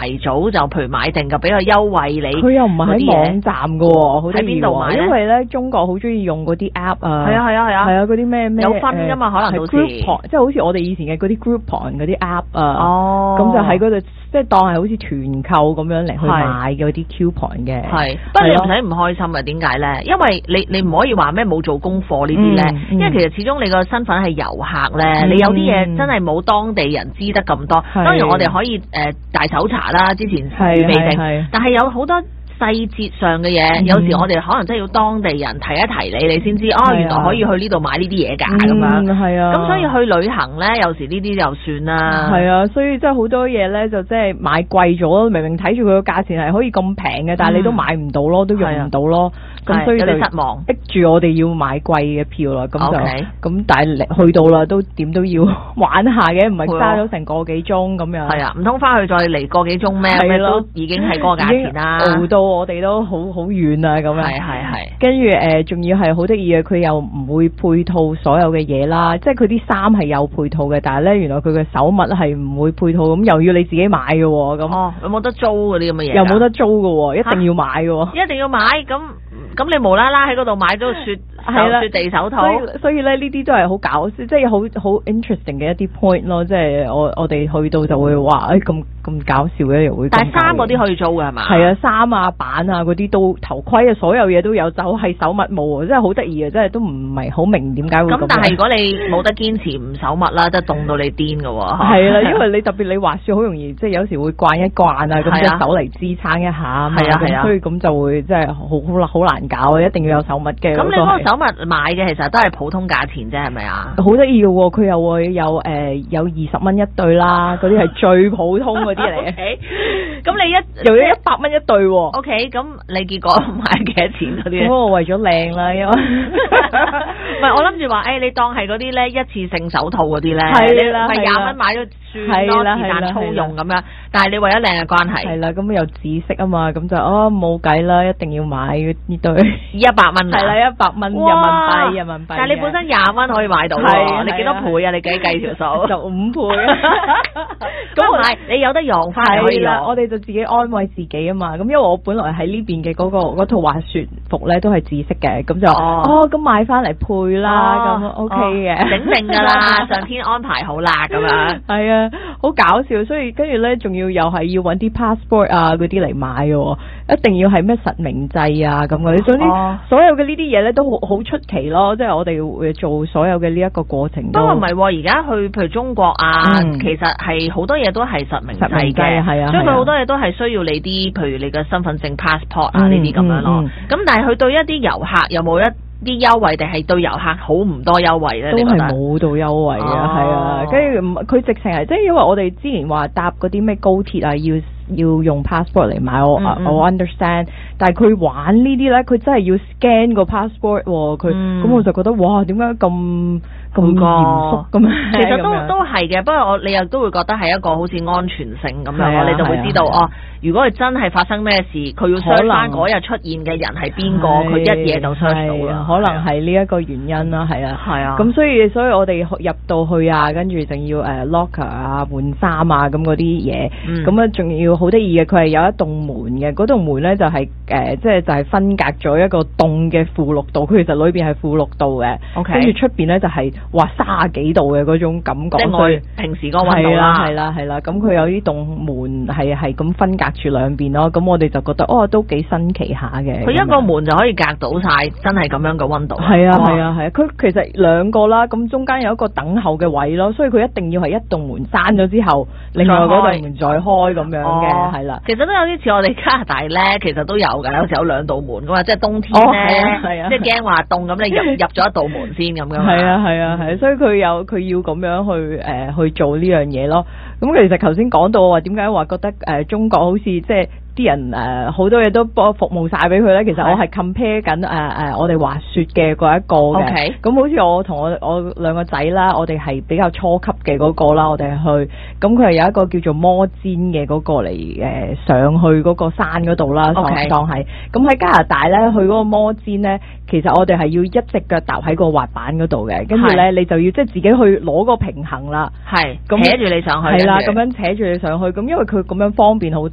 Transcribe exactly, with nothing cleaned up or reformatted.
提早就譬如買定就比較優惠你。 佢又唔係喺網站㗎喎，好得意喎。 喺邊度買咧？ 因為咧中國好中意用嗰啲 app 啊。 係啊係啊係啊。 係啊，嗰啲咩咩有分㗎嘛？可能到時。 Groupon，即係好似我哋以前嘅嗰啲 Groupon 嗰啲 app 啊。 哦。 咁就喺嗰度，即係當係好似團購咁樣嚟去買嗰啲 coupon 嘅。係。 不過你唔使唔開心啊？點解咧？因為你你唔可以話咩冇做功課呢啲咧，嗯嗯、因為其實始終你個身份係遊客咧，嗯、你有啲嘢真係冇當地人知得咁多。當然我哋可以誒、呃、大搜查啦，之前預備定，但係有好多細節上嘅嘢，嗯、有時我哋可能真係要當地人提一提你，你先知哦，原來可以去呢度買呢啲嘢㗎咁樣。係啊，咁所以去旅行咧，有時呢啲就算啦。係啊，所以真係好多嘢咧，就即係買貴咗，明明睇住佢個價錢係可以咁平嘅，但係你都買唔到咯，都用唔到咯。咁所以就失望，逼住我哋要買貴嘅票啦。咁就咁，但係去到啦，都點都要玩下嘅，唔係揸咗成個幾鐘咁樣。係啊，唔通翻去再嚟個幾鐘咩？係咯，都已經係嗰個價錢啦。熬到我哋都好好遠啊，咁樣。係係係。跟住誒，仲要係好得意嘅，佢又唔會配套所有嘅嘢啦。即係佢啲衫係有配套嘅，但係咧原來佢嘅手襪係唔會配套，咁又要你自己買嘅喎。咁哦，有冇得租嗰啲咁嘅嘢？又冇得租嘅喎，一定要買嘅喎。一定要買咁。咁你無啦啦喺嗰度買咗個雪手雪地手套，所以所以咧呢啲都係好搞笑，即係好好 interesting 嘅一啲 point 咯。即係我我哋去到就會話誒咁咁搞笑嘅又會。但係衫嗰啲可以租㗎係嘛？係啊，衫啊板啊嗰啲都頭盔啊，所有嘢都有，就係手襪冇啊，真係好得意啊！真係都唔係好明點解會咁。咁但係如果你冇得堅持唔手襪啦，真係凍到你癲㗎喎。係啦，因為你特別你滑雪好容易，即係有時會慣一慣啊，咁隻手嚟支撐一下，係啊係啊，所以咁就會即係好好好難搞，一定要有手襪嘅。咁你嗰個手襪買嘅其實都係普通價錢啫，係咪啊？好得意嘅喎，佢又會有誒、呃、有二十蚊一對啦，嗰啲係最普通嗰啲嚟嘅。咁你一又要一百蚊一對喎。O K，咁你結果買幾多錢嗰啲？咁我為咗靚啦，因為唔係我諗住話誒，你當係嗰啲咧一次性手套嗰啲咧，係啦，係廿蚊買咗算多時間粗用咁樣。但係你為咗靚嘅關係，係啦，咁又紫色啊嘛，咁就哦冇計啦，一定要買呢對一百蚊啊，係啦，一百蚊人民幣，人民幣。但係你本身廿蚊可以買到喎，你幾多倍啊？你計計條數就五倍。咁唔係你有得用翻可以用，我哋就自己安慰自己啊嘛。咁因為我本來喺呢邊嘅嗰個嗰套滑雪服咧都係紫色嘅，咁就哦咁買翻嚟配啦，咁 OK 嘅，整定㗎啦，上天安排好啦咁樣。係啊，好搞笑，所以跟住咧仲要又係要揾啲 passport 啊嗰啲嚟買嘅，一定要係咩實名制啊咁嗰啲，總之所有嘅呢啲嘢咧都好好出奇咯，即係我哋會做所有嘅呢一個過程。不過唔係，而家去譬如中國啊，嗯、其實係好多嘢都係實名制嘅，係啊，所以佢好多嘢都係需要你啲，譬如你嘅身份證 passport 啊呢啲咁樣咯。咁、嗯嗯、但係佢對一啲遊客有冇一啲優惠，定係對遊客好唔多優惠咧？都係冇到優惠啊，係啊，跟住佢直情係即係因為我哋之前話搭嗰啲咩高鐵啊，要要用 passport 嚟買，我、嗯嗯、我 understand， 但係佢玩呢啲咧，佢真係要 scan 個 passport，佢咁、嗯、我就覺得哇，點解咁咁嚴肅咁樣？其實都都係嘅，不過我你又都會覺得係一個好似安全性咁樣，啊、你就會知道、啊、哦，如果佢真係發生咩事，佢要 search 翻嗰日出現嘅人係邊個，佢一嘢就 search 到啦。可能係呢一個原因啦，係啊，係啊。咁所以所以我哋入到去啊，跟住仲要誒、uh, locker 啊、換衫啊咁嗰啲嘢，咁啊仲要好得意嘅，佢係有一棟門嘅，嗰棟門咧就係、是、誒，即、呃、係就係、是、分隔咗一個凍嘅負六度，佢其實裏邊係負六度嘅，跟住出邊咧就係、是。哇，卅幾度嘅嗰種感覺，即係我平時個溫度啦，係啦係啦，咁佢有啲棟門係係咁分隔住兩邊咯，咁我哋就覺得哦都幾新奇下嘅。佢一個門就可以隔到晒，真係咁樣嘅溫度。係啊係啊係啊，佢其實兩個啦，咁中間有一個等候嘅位咯，所以佢一定要係一棟門閂咗之後，另外嗰棟門再開咁樣嘅，係啦。其實都有啲似我哋加拿大咧，其實都有㗎，有時有兩道門㗎嘛，即係冬天咧，即係驚話凍咁，你入入咗一道門先咁樣。係啊係啊。係，所以佢有佢要咁樣去誒、呃、去做呢樣嘢咯。咁其實頭先講到話點解話覺得誒、呃、中國好似即係啲人誒好、呃、多嘢都幫服務晒俾佢咧。其實我係 compare 緊誒誒我哋滑雪嘅嗰一個嘅。咁、okay. 好似我同我我兩個仔啦，我哋係比較初級嘅嗰個啦，我哋去。咁佢係有一個叫做摩肩嘅嗰個嚟誒、呃、上去嗰個山嗰度啦，當當係。咁喺加拿大咧，去嗰個摩肩咧，其實我哋係要一隻腳踏喺個滑板嗰度嘅，跟住咧你就要即係自己去攞個平衡啦。係，扯住你上去。係啦，咁樣扯住你上去，咁因為佢咁樣方便好多。